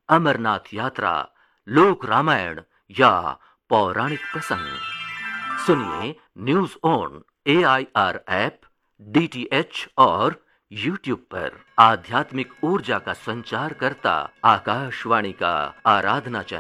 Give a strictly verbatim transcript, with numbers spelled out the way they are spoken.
अमरनाथ यात्रा, लोक रामायण या पौराणिक प्रसंग सुनिए news on A I R app, D T H और यूट्यूब पर। आध्यात्मिक ऊर्जा का संचार करता आकाशवाणी का आराधना चैनल।